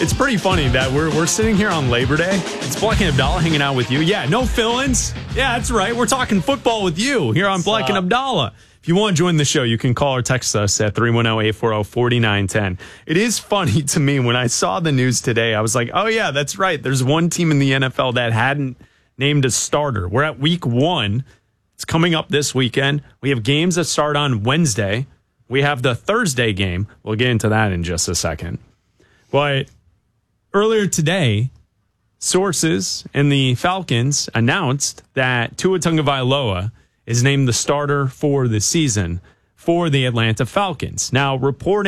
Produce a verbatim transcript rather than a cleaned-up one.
It's pretty funny that we're we're sitting here on Labor Day. It's Black and Abdallah hanging out with you. Yeah, no fill-ins. Yeah, that's right. We're talking football with you here on Black and Abdallah. If you want to join the show, you can call or text us at three one zero, eight four zero, four nine one zero. It is funny to me when I saw the news today. I was like, oh, yeah, that's right. There's one team in the N F L that hadn't named a starter. We're at week one. It's coming up this weekend. We have games that start on Wednesday. We have the Thursday game. We'll get into that in just a second. But earlier today, sources in the Falcons announced that Tua Tagovailoa is named the starter for the season for the Atlanta Falcons. Now, reporting